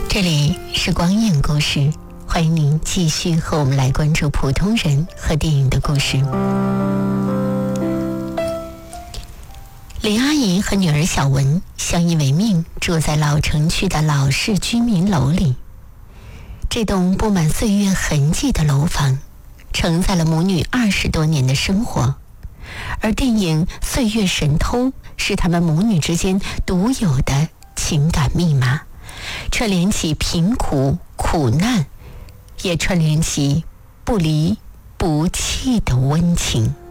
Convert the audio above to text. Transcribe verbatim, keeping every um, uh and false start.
这里是光影故事，欢迎您继续和我们来关注普通人和电影的故事。林阿姨和女儿小文相依为命，住在老城区的老式居民楼里。这栋布满岁月痕迹的楼房承载了母女二十多年的生活，而电影《岁月神偷》是他们母女之间独有的情感密码，串联起贫苦苦难，也串联起不离不弃的温情。